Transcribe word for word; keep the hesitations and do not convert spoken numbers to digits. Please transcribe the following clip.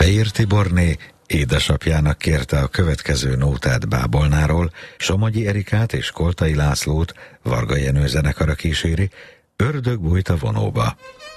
Fejér Tiborné édesapjának kérte a következő nótát Bábolnáról, Somogyi Erikát és Koltai Lászlót Varga Jenő zenekara kíséri, Ördög bújt a vonóba.